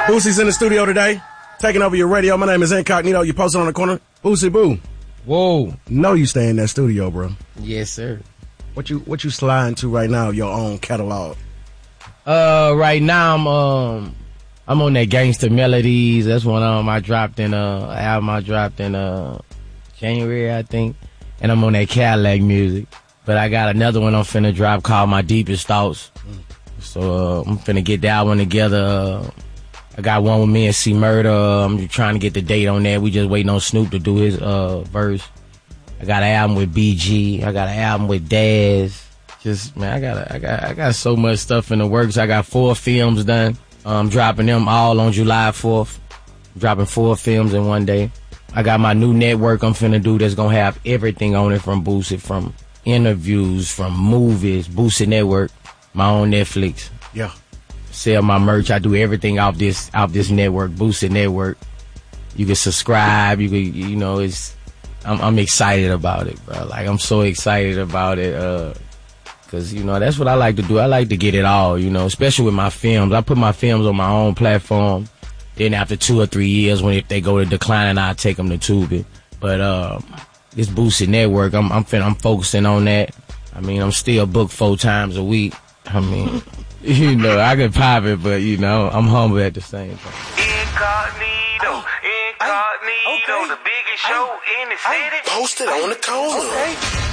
Boosie's in the studio today, taking over your radio. My name is Incognito. You posted on the corner. Boosie Boo. Whoa. Know you stay in that studio, bro. Yes, sir. What you sliding to right now, your own catalog? Right now I'm on that Gangsta Melodies. That's one I dropped in album I dropped in January, I think. And I'm on that Cadillac music. But I got another one I'm finna drop called My Deepest Thoughts. So I'm finna get that one together. I got one with me and C Murder. I'm trying to get the date on that. We just waiting on Snoop to do his verse. I got an album with BG. I got an album with Daz. Just man, I got so much stuff in the works. I got 4 films done. I'm dropping them all on July 4th. I'm dropping 4 films in one day. I got my new network I'm finna do that's gonna have everything on it from Boosie, from interviews, from movies, Boosie Network, my own Netflix. Yeah. Sell my merch. I do everything off this network, Boosie Network. You can subscribe. You can, I'm excited about it, bro. Like, I'm so excited about it, cause, that's what I like to do. I like to get it all, especially with my films. I put my films on my own platform. Then after 2 or 3 years, if they go to decline, I'll take them to Tubi. But, this Boosie Network, I'm focusing on that. I mean, I'm still booked 4 times a week. I mean, I can pop it, but, I'm humble at the same time. Incognito, the biggest show in the city. Posted on the corner. Okay.